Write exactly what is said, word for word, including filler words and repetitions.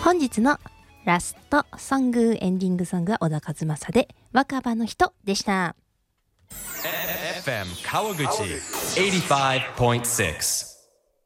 本日のラストソングエンディングソングは小田和正で若葉の人でした。 エフエム 川口 はちじゅうごてんろく